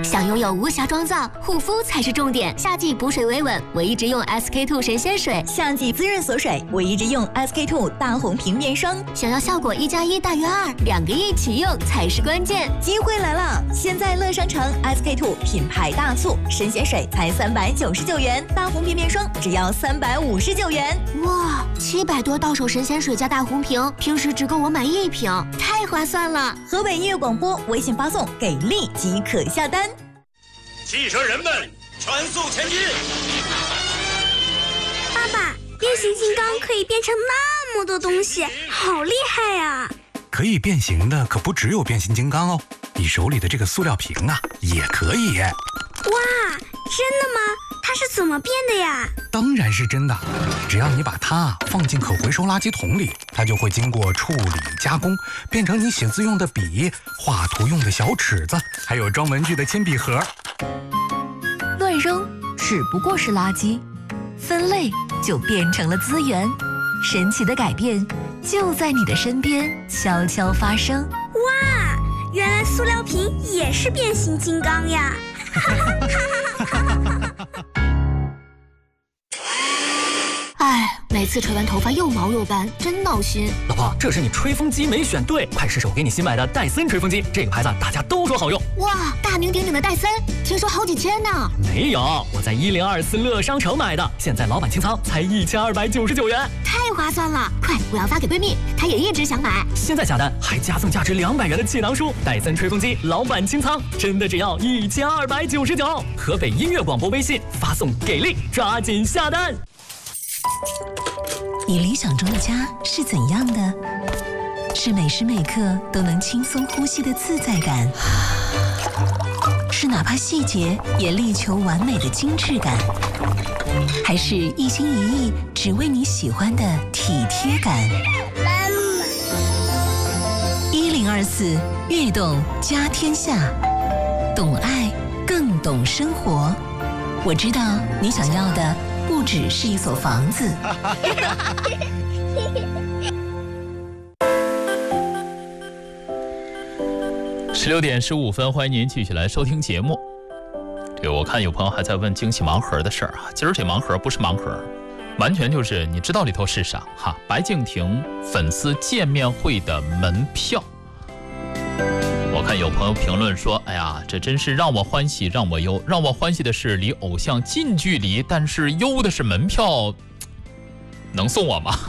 想拥有无瑕妆造，护肤才是重点。夏季补水维稳，我一直用 SK2 神仙水； 夏季滋润锁水，我一直用 SK2 大红瓶面霜。 想要效果1+1大于2，两个一起用才是关键。 机会来了！现在乐商城 SK2 品牌大促，神仙水才399元，大红瓶面霜只要359元。 哇，700多到手神仙水加大红瓶，平时只够我买1瓶，太划算了！ 河北音乐广播微信发送“给力”即可下单。 汽车人们，全速前进！ 爸爸，变形金刚可以变成那么多东西，好厉害呀！ 可以变形的可不只有变形金刚哦，你手里的这个塑料瓶啊，也可以。 哇，真的吗？它是怎么变的呀？ 当然是真的，只要你把它放进可回收垃圾桶里，它就会经过处理加工，变成你写字用的笔、画图用的小尺子，还有装文具的铅笔盒。 乱扔只不过是垃圾，分类就变成了资源。神奇的改变就在你的身边悄悄发生。 哇，原来塑料瓶也是变形金刚呀！ 哎，每次吹完头发又毛又斑，真闹心。 老婆，这是你吹风机没选对，快试试我给你新买的戴森吹风机，这个牌子大家都说好用。 哇，大名鼎鼎的戴森，听说好几千呢。 没有，我在1024乐商城买的，现在老板清仓才1299元， 太划算了！快，我要发给闺蜜，她也一直想买。 现在下单还加送价值200元的气囊书，戴森吹风机老板清仓，真的只要1299。河北音乐广播微信发送给力，抓紧下单。 你理想中的家是怎样的？是每时每刻都能轻松呼吸的自在感，是哪怕细节也力求完美的精致感，还是一心一意只为你喜欢的体贴感？1024悦动家天下，懂爱更懂生活。我知道你想要的不只是一所房子。 16点15分，欢迎您继续来收听节目。这个我看有朋友还在问惊喜盲盒的事儿啊，今儿这盲盒不是盲盒，完全就是你知道里头是啥哈？白敬亭粉丝见面会的门票。我看有朋友评论说，哎呀，这真是让我欢喜让我忧。让我欢喜的是离偶像近距离，但是忧的是门票能送我吗？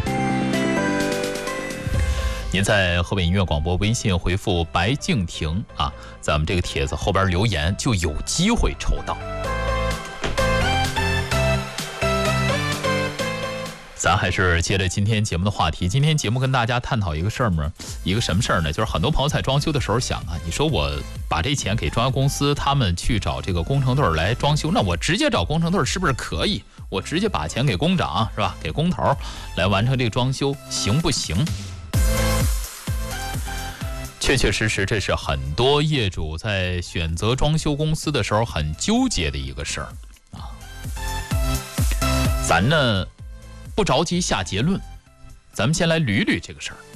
您在河北音乐广播微信回复白敬亭啊，在我们这个帖子后边留言就有机会抽到。咱还是接着今天节目的话题。今天节目跟大家探讨一个事儿嘛，一个什么事儿呢？就是很多朋友在装修的时候想啊，你说我把这钱给装修公司，他们去找这个工程队来装修，那我直接找工程队是不是可以？我直接把钱给工长是吧？给工头来完成这个装修，行不行？确确实实，这是很多业主在选择装修公司的时候很纠结的一个事儿啊。咱呢不着急下结论，咱们先来捋捋这个事儿。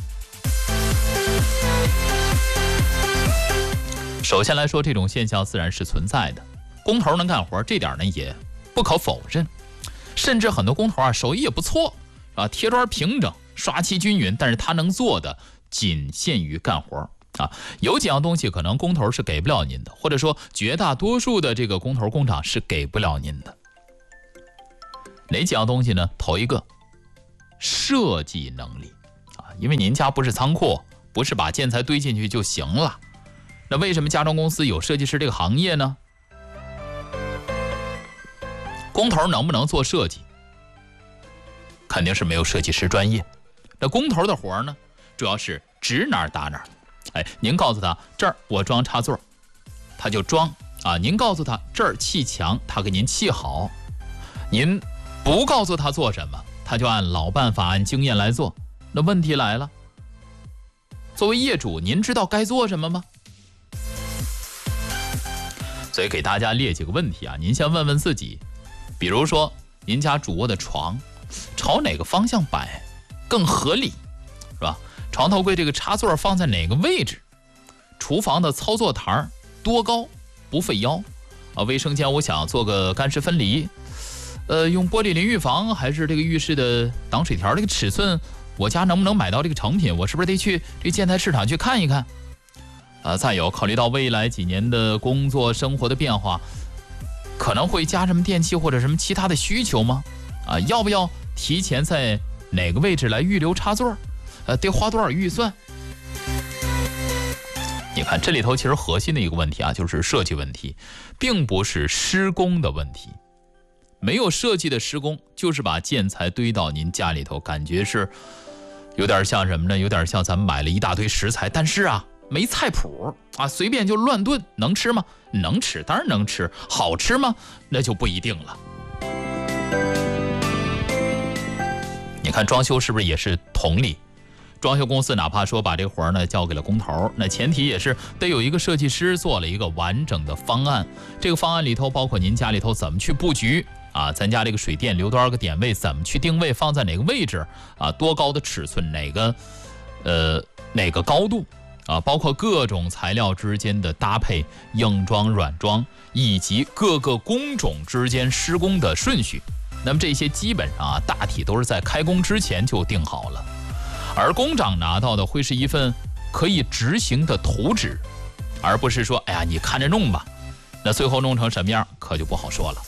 首先来说，这种现象自然是存在的，工头能干活，这点呢也不可否认。甚至很多工头啊手艺也不错啊，贴砖平整，刷漆均匀，但是他能做的仅限于干活啊。有几样东西可能工头是给不了您的，或者说绝大多数的这个工头工长是给不了您的。哪几样东西呢？头一个，设计能力啊，因为您家不是仓库，不是把建材堆进去就行了。那为什么家装公司有设计师这个行业呢？工头能不能做设计？肯定是没有设计师专业。那工头的活呢，主要是指哪儿打哪儿。哎，您告诉他这儿我装插座，他就装啊；您告诉他这儿砌墙，他给您砌好。您不告诉他做什么，他就按老办法按经验来做。那问题来了，作为业主，您知道该做什么吗？所以给大家列几个问题啊，您先问问自己。比如说您家主卧的床朝哪个方向摆更合理，是吧？床头柜这个插座放在哪个位置？厨房的操作台多高不费腰卫生间我想做个干湿分离，用玻璃淋浴房还是这个浴室的挡水条这个尺寸，我家能不能买到这个成品？我是不是得去这建材市场去看一看？再有考虑到未来几年的工作生活的变化，可能会加什么电器或者什么其他的需求吗？要不要提前在哪个位置来预留插座？得花多少预算？你看这里头其实核心的一个问题就是设计问题，并不是施工的问题。没有设计的施工，就是把建材堆到您家里头，感觉是有点像什么呢？有点像咱们买了一大堆食材，但是没菜谱随便就乱炖，能吃吗？能吃，当然能吃。好吃吗？那就不一定了。你看装修是不是也是同理？装修公司哪怕说把这活呢交给了工头，那前提也是得有一个设计师做了一个完整的方案。这个方案里头包括您家里头怎么去布局咱家这个水电留多少个点位，怎么去定位，放在哪个位置多高的尺寸，哪个高度包括各种材料之间的搭配，硬装软装，以及各个工种之间施工的顺序。那么这些基本上大体都是在开工之前就定好了，而工长拿到的会是一份可以执行的图纸，而不是说你看着弄吧，那最后弄成什么样可就不好说了。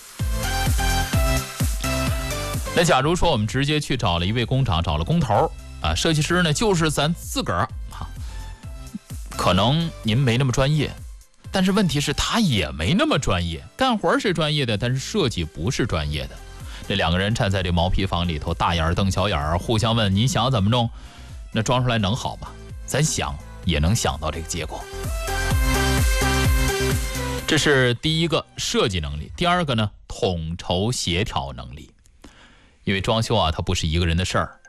那假如说我们直接去找了一位工长，找了工头设计师呢就是咱自个儿可能您没那么专业，但是问题是他也没那么专业，干活是专业的，但是设计不是专业的。这两个人站在这毛坯房里头，大眼瞪小眼，互相问你想怎么弄，那装出来能好吗？咱想也能想到这个结果。这是第一个设计能力。第二个呢，统筹协调能力。因为装修它不是一个人的事儿，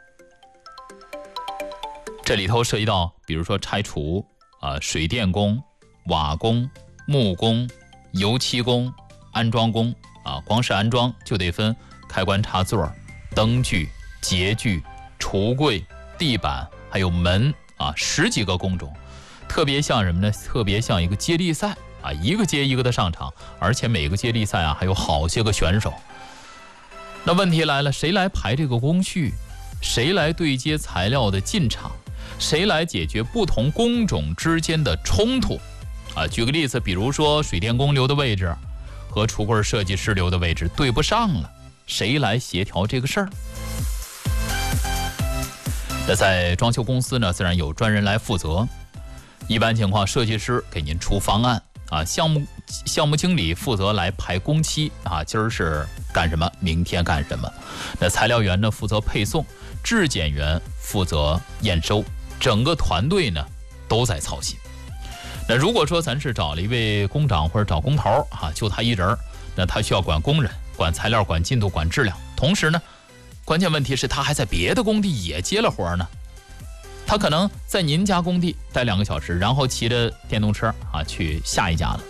这里头涉及到比如说拆除水电工、瓦工、木工、油漆工、安装工光是安装就得分开关插座、灯具、洁具、橱柜、地板还有门10几个工种，特别像什么呢？特别像一个接力赛一个接一个的上场，而且每个接力赛还有好些个选手。那问题来了，谁来排这个工序？谁来对接材料的进场？谁来解决不同工种之间的冲突？举个例子，比如说水电工留的位置和橱柜设计师留的位置对不上了，谁来协调这个事儿？那在装修公司呢，自然有专人来负责。一般情况，设计师给您出方案项目经理负责来排工期今儿是干什么，明天干什么。那材料员呢负责配送，质检员负责验收，整个团队呢都在操心。那如果说咱是找了一位工长或者找工头就他一人，那他需要管工人、管材料、管进度、管质量，同时呢关键问题是他还在别的工地也接了活呢。他可能在您家工地待2个小时，然后骑着电动车去下一家了。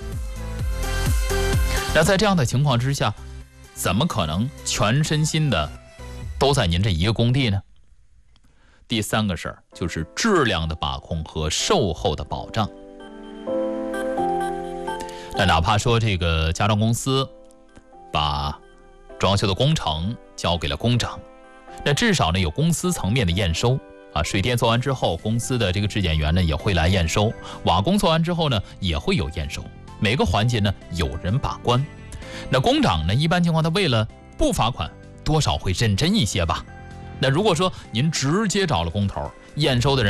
那在这样的情况之下，怎么可能全身心的都在您这一个工地呢？第三个事儿就是质量的把控和售后的保障。那哪怕说这个家装公司把装修的工程交给了工长，那至少呢有公司层面的验收水电做完之后，公司的这个质检员呢也会来验收，瓦工做完之后呢也会有验收，每个环节呢有人把关。那工长呢一般情况他为了不罚款，多少会认真一些吧。那如果说您直接找了工头，验收的人